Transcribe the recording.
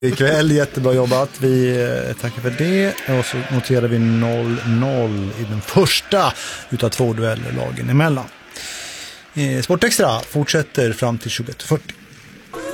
ikväll. Jättebra jobbat. Vi tackar för det. Och så noterar vi 0-0 i den första utav 2 dueller lagen emellan. Sportextra fortsätter fram till 21:40.